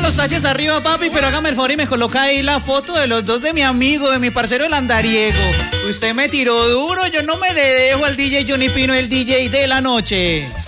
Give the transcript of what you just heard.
los taches arriba, papi, pero hágame el favor y me coloca ahí la foto de los dos de mi amigo, de mi parcero el andariego. Usted me tiró duro, yo no me le dejo al DJ Johnny Pino, el DJ de la noche.